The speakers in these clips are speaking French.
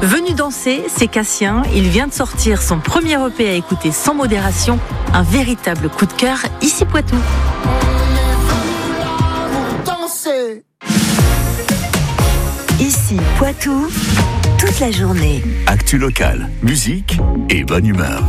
Venu danser, c'est Cassien. Il vient de sortir son premier EP à écouter sans modération. Un véritable coup de cœur, ici Poitou. Ici Poitou, toute la journée. Actu locale, musique et bonne humeur.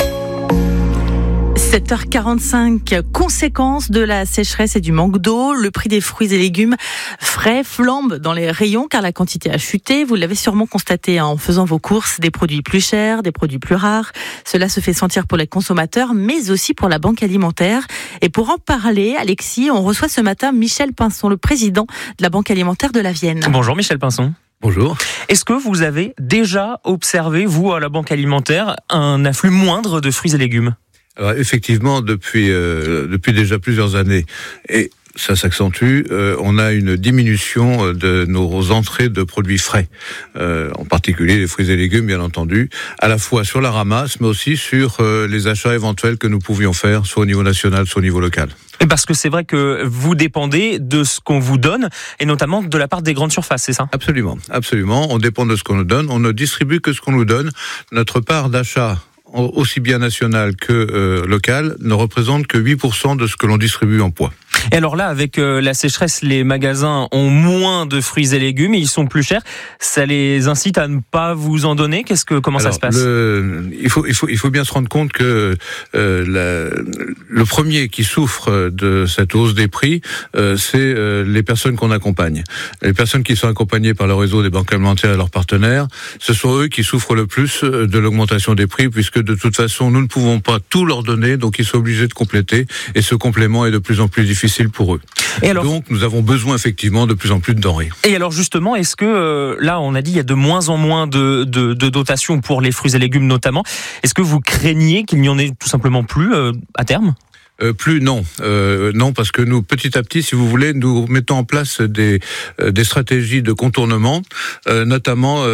7h45, conséquence de la sécheresse et du manque d'eau. Le prix des fruits et légumes frais flambe dans les rayons car la quantité a chuté. Vous l'avez sûrement constaté en faisant vos courses. Des produits plus chers, des produits plus rares. Cela se fait sentir pour les consommateurs, mais aussi pour la banque alimentaire. Et pour en parler, Alexis, on reçoit ce matin Michel Pinson, le président de la banque alimentaire de la Vienne. Bonjour Michel Pinson. Bonjour. Est-ce que vous avez déjà observé, vous, à la banque alimentaire, un afflux moindre de fruits et légumes ? Alors effectivement, depuis déjà plusieurs années, et ça s'accentue, on a une diminution de nos entrées de produits frais, en particulier les fruits et légumes, bien entendu, à la fois sur la ramasse, mais aussi sur les achats éventuels que nous pouvions faire, soit au niveau national, soit au niveau local. Et parce que c'est vrai que vous dépendez de ce qu'on vous donne, et notamment de la part des grandes surfaces, c'est ça ? Absolument, absolument. On dépend de ce qu'on nous donne. On ne distribue que ce qu'on nous donne. Notre part d'achat, aussi bien national que local, ne représente que 8% de ce que l'on distribue en poids. Et alors là, avec la sécheresse, les magasins ont moins de fruits et légumes et ils sont plus chers. Ça les incite à ne pas vous en donner ? Comment ça se passe ? Il faut bien se rendre compte que le premier qui souffre de cette hausse des prix, c'est les personnes qu'on accompagne. Les personnes qui sont accompagnées par le réseau des banques alimentaires et leurs partenaires, ce sont eux qui souffrent le plus de l'augmentation des prix, puisque de toute façon, nous ne pouvons pas tout leur donner, donc ils sont obligés de compléter, et ce complément est de plus en plus difficile pour eux. Et alors, donc nous avons besoin effectivement de plus en plus de denrées. Et alors justement, est-ce que là on a dit il y a de moins en moins de dotations pour les fruits et légumes notamment. Est-ce que vous craignez qu'il n'y en ait tout simplement plus à terme ? Non, parce que nous, petit à petit, si vous voulez, nous mettons en place des stratégies de contournement, notamment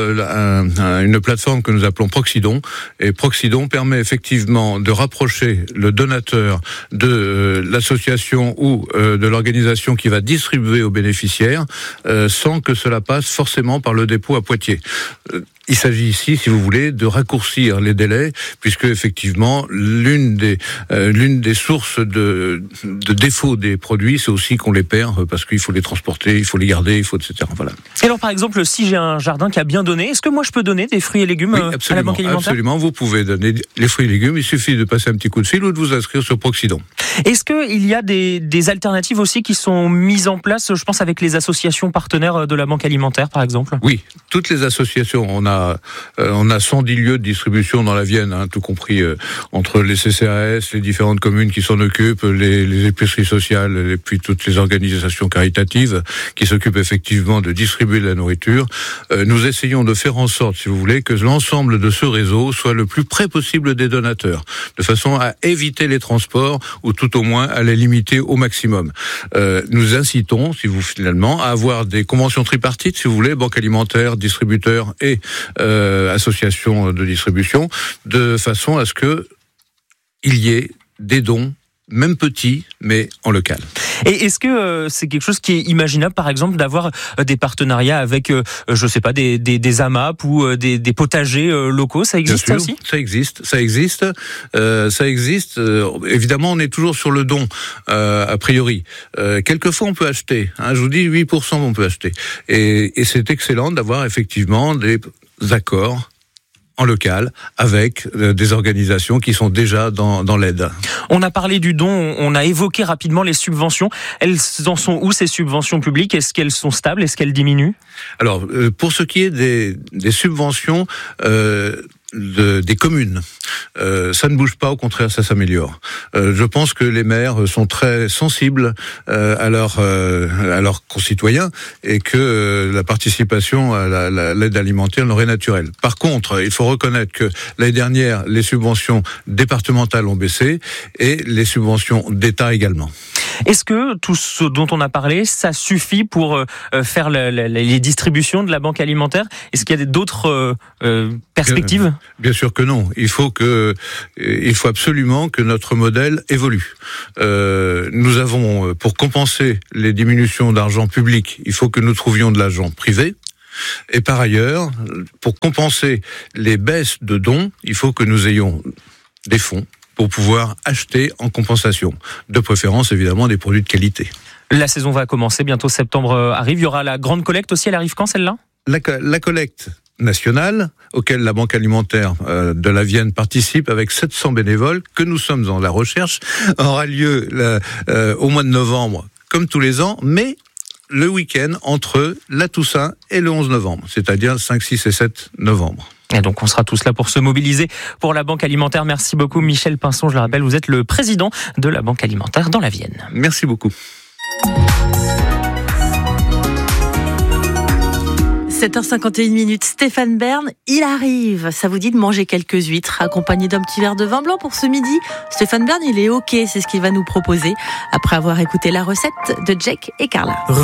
une plateforme que nous appelons Proxidon. Et Proxidon permet effectivement de rapprocher le donateur de l'association ou de l'organisation qui va distribuer aux bénéficiaires, sans que cela passe forcément par le dépôt à Poitiers. Il s'agit ici, si vous voulez, de raccourcir les délais, puisque effectivement l'une des sources de défaut des produits, c'est aussi qu'on les perd parce qu'il faut les transporter, il faut les garder, etc. Voilà. Et alors par exemple, si j'ai un jardin qui a bien donné, est-ce que moi je peux donner des fruits et légumes à la banque alimentaire ? Absolument, vous pouvez donner les fruits et légumes. Il suffit de passer un petit coup de fil ou de vous inscrire sur Proxidon. Est-ce qu'il y a des alternatives aussi qui sont mises en place, je pense avec les associations partenaires de la banque alimentaire par exemple ? Oui, toutes les associations. On a 110 lieux de distribution dans la Vienne, tout compris entre les CCAS, les différentes communes qui s'en occupent, les épiceries sociales et puis toutes les organisations caritatives qui s'occupent effectivement de distribuer de la nourriture. Nous essayons de faire en sorte, si vous voulez, que l'ensemble de ce réseau soit le plus près possible des donateurs, de façon à éviter les transports ou tout au moins à les limiter au maximum. Nous incitons, finalement, à avoir des conventions tripartites, si vous voulez, banque alimentaire, distributeurs et associations de distribution, de façon à ce que il y ait des dons, même petits, mais en local. Et est-ce que c'est quelque chose qui est imaginable, par exemple, d'avoir des partenariats avec, je sais pas, des AMAP ou des potagers locaux ? Ça existe ça aussi ? Ça existe. Évidemment, on est toujours sur le don, a priori. Quelquefois, on peut acheter. Je vous dis, 8% on peut acheter. Et c'est excellent d'avoir effectivement des accords en local avec des organisations qui sont déjà dans l'aide. On a parlé du don, on a évoqué rapidement les subventions. Elles en sont où ces subventions publiques ? Est-ce qu'elles sont stables ? Est-ce qu'elles diminuent ? Alors, pour ce qui est des subventions des communes, ça ne bouge pas, au contraire, ça s'améliore. Je pense que les maires sont très sensibles à leurs concitoyens et que la participation à l'aide alimentaire leur est naturelle. Par contre, il faut reconnaître que l'année dernière, les subventions départementales ont baissé et les subventions d'État également. Est-ce que tout ce dont on a parlé, ça suffit pour faire les distributions de la banque alimentaire ? Est-ce qu'il y a d'autres perspectives ? Bien sûr que non. Il faut absolument que notre modèle évolue. Nous avons, pour compenser les diminutions d'argent public, il faut que nous trouvions de l'argent privé. Et par ailleurs, pour compenser les baisses de dons, il faut que nous ayons des fonds pour pouvoir acheter en compensation. De préférence, évidemment, des produits de qualité. La saison va commencer, bientôt septembre arrive. Il y aura la grande collecte aussi, elle arrive quand celle-là ? La collecte nationale, auquel la Banque alimentaire de la Vienne participe avec 700 bénévoles, que nous sommes dans la recherche, aura lieu au mois de novembre, comme tous les ans, mais le week-end entre la Toussaint et le 11 novembre, c'est-à-dire 5, 6 et 7 novembre. Et donc on sera tous là pour se mobiliser pour la Banque alimentaire. Merci beaucoup Michel Pinson, je le rappelle, vous êtes le président de la Banque alimentaire dans la Vienne. Merci beaucoup. 7h51, Stéphane Bern, il arrive. Ça vous dit de manger quelques huîtres accompagnées d'un petit verre de vin blanc pour ce midi? Stéphane Bern, il est OK, c'est ce qu'il va nous proposer après avoir écouté la recette de Jack et Carla.